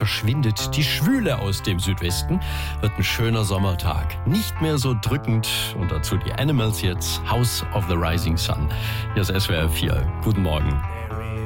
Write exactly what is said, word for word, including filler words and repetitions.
verschwindet die Schwüle aus dem Südwesten. Wird ein schöner Sommertag. Nicht mehr so drückend. Und dazu die Animals jetzt. House of the Rising Sun. Hier ist S W R vier. Guten Morgen.